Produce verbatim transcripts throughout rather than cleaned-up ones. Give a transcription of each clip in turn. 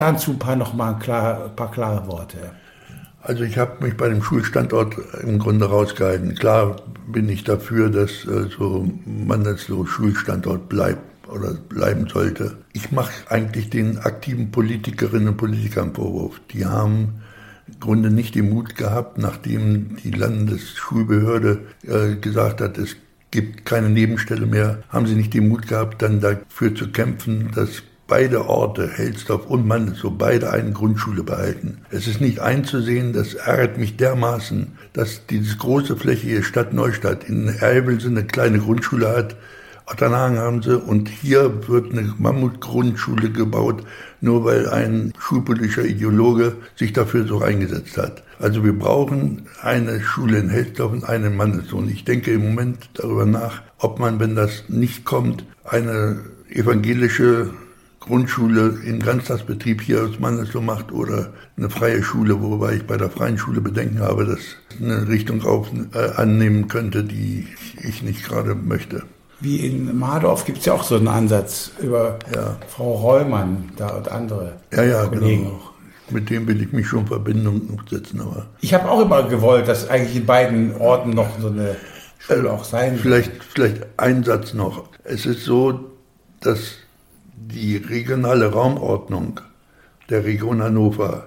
Dazu ein paar noch mal ein, klar, ein paar klare Worte. Also ich habe mich bei dem Schulstandort im Grunde rausgehalten. Klar bin ich dafür, dass äh, so Mandelsloh Schulstandort bleibt oder bleiben sollte. Ich mache eigentlich den aktiven Politikerinnen und Politikern einen Vorwurf. Die haben im Grunde nicht den Mut gehabt, nachdem die Landesschulbehörde äh, gesagt hat, es gibt keine Nebenstelle mehr, haben sie nicht den Mut gehabt, dann dafür zu kämpfen, dass beide Orte, Helsdorf und Mandelsloh, beide eine Grundschule behalten. Es ist nicht einzusehen, das ärgert mich dermaßen, dass diese große Fläche hier Stadt Neustadt in Elbelse eine kleine Grundschule hat, Otternhagen haben sie und hier wird eine Mammutgrundschule gebaut, nur weil ein schulpolitischer Ideologe sich dafür so eingesetzt hat. Also wir brauchen eine Schule in Helsdorf und eine in Mandelsloh. Und ich denke im Moment darüber nach, ob man, wenn das nicht kommt, eine evangelische Grundschule in Ganztagsbetrieb hier aus Mandelsloh macht oder eine freie Schule, wobei ich bei der freien Schule Bedenken habe, dass eine Richtung auf, äh, annehmen könnte, die ich nicht gerade möchte. Wie in Mardorf gibt es ja auch so einen Ansatz über ja. Frau Rollmann da und andere ja, ja, Kollegen. Genau. Mit dem will ich mich schon in Verbindung setzen. Aber ich habe auch immer gewollt, dass eigentlich in beiden Orten noch so eine Schule äh, auch sein vielleicht, vielleicht ein Satz noch. Es ist so, dass die regionale Raumordnung der Region Hannover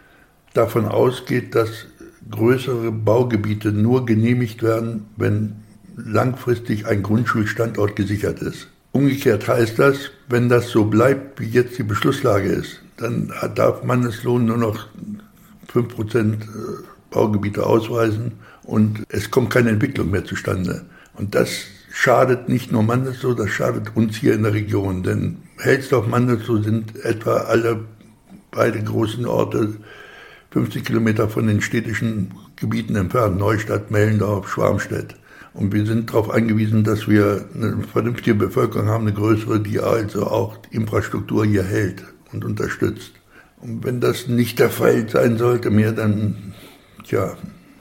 davon ausgeht, dass größere Baugebiete nur genehmigt werden, wenn langfristig ein Grundschulstandort gesichert ist. Umgekehrt heißt das, wenn das so bleibt, wie jetzt die Beschlusslage ist, dann darf Mandelsloh nur noch fünf Prozent Baugebiete ausweisen und es kommt keine Entwicklung mehr zustande. Und das schadet nicht nur Mandelsloh, das schadet uns hier in der Region, denn Helsdorf und Mandelsloh sind etwa alle beide großen Orte fünfzig Kilometer von den städtischen Gebieten entfernt, Neustadt, Mellendorf, Schwarmstedt. Und wir sind darauf angewiesen, dass wir eine vernünftige Bevölkerung haben, eine größere, die also auch die Infrastruktur hier hält und unterstützt. Und wenn das nicht der Fall sein sollte mehr, dann, tja,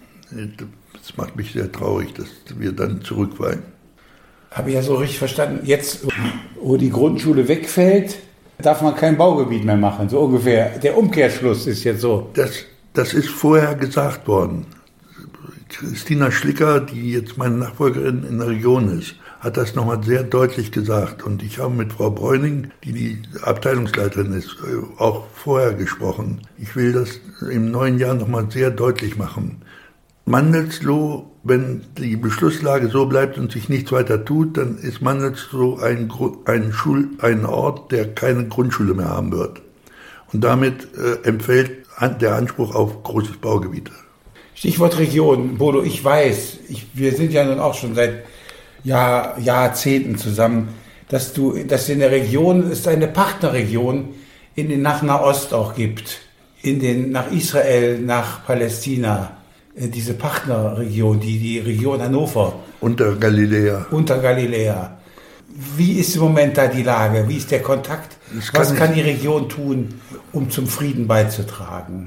das macht mich sehr traurig, dass wir dann zurückfallen. Habe ich ja so richtig verstanden, jetzt, wo die Grundschule wegfällt, darf man kein Baugebiet mehr machen, so ungefähr. Der Umkehrschluss ist jetzt so. Das, das ist vorher gesagt worden. Christina Schlicker, die jetzt meine Nachfolgerin in der Region ist, hat das nochmal sehr deutlich gesagt. Und ich habe mit Frau Bräuning, die die Abteilungsleiterin ist, auch vorher gesprochen. Ich will das im neuen Jahr nochmal sehr deutlich machen. Mandelsloh, wenn die Beschlusslage so bleibt und sich nichts weiter tut, dann ist Mandelsloh ein, ein, Schul, ein Ort, der keine Grundschule mehr haben wird. Und damit äh, entfällt der Anspruch auf großes Baugebiet. Stichwort Region. Bodo, ich weiß, ich, wir sind ja nun auch schon seit Jahr, Jahrzehnten zusammen, dass du, dass in der Region es eine Partnerregion in den nach Nahost auch gibt, in den nach Israel, nach Palästina. Diese Partnerregion, die, die Region Hannover. Unter Galiläa. Unter Galiläa. Wie ist im Moment da die Lage? Wie ist der Kontakt? Kann Was kann die Region tun, um zum Frieden beizutragen?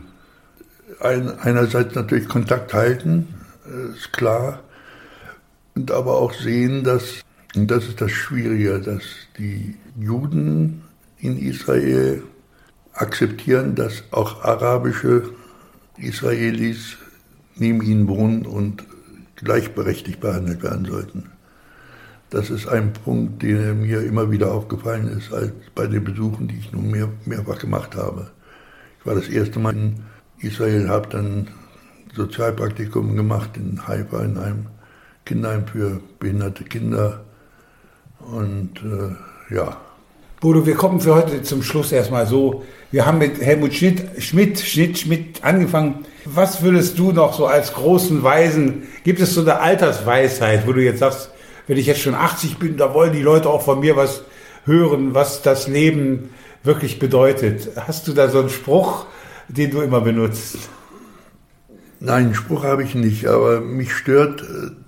Ein, einerseits natürlich Kontakt halten, ist klar. Und aber auch sehen, dass, und das ist das Schwierige, dass die Juden in Israel akzeptieren, dass auch arabische Israelis neben ihnen wohnen und gleichberechtigt behandelt werden sollten. Das ist ein Punkt, der mir immer wieder aufgefallen ist, als bei den Besuchen, die ich nun mehr, mehrfach gemacht habe. Ich war das erste Mal in Israel, habe dann Sozialpraktikum gemacht in Haifa, in einem Kinderheim für behinderte Kinder. Und äh, ja. Bodo, wir kommen für heute zum Schluss erstmal so. Wir haben mit Helmut Schmidt, Schmidt, Schmidt, Schmidt angefangen. Was würdest du noch so als großen Weisen, gibt es so eine Altersweisheit, wo du jetzt sagst, wenn ich jetzt schon achtzig bin, da wollen die Leute auch von mir was hören, was das Leben wirklich bedeutet. Hast du da so einen Spruch, den du immer benutzt? Nein, einen Spruch habe ich nicht, aber mich stört,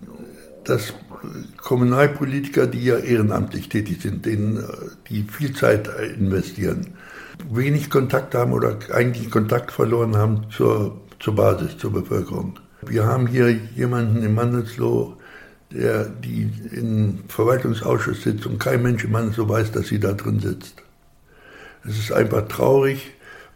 dass Kommunalpolitiker, die ja ehrenamtlich tätig sind, denen, die viel Zeit investieren, wenig Kontakt haben oder eigentlich Kontakt verloren haben zur, zur Basis, zur Bevölkerung. Wir haben hier jemanden in Mandelsloh, der die im Verwaltungsausschuss sitzt und kein Mensch in Mandelsloh weiß, dass sie da drin sitzt. Es ist einfach traurig,